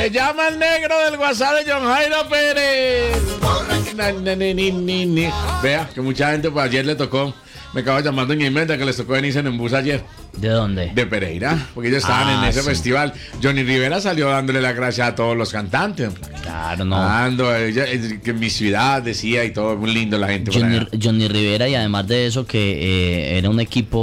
Se llama el negro del WhatsApp de John Jairo Pérez. Vea, que mucha gente, pues ayer le tocó. Me acaba llamando doña Imelda que les tocó venirse en bus ayer. ¿De dónde? De Pereira, porque ellos estaban en ese festival. Johnny Rivera salió dándole la gracia a todos los cantantes. Claro, no. Dando, que en mi ciudad decía y todo, muy lindo la gente. Johnny Rivera, y además de eso, que era un equipo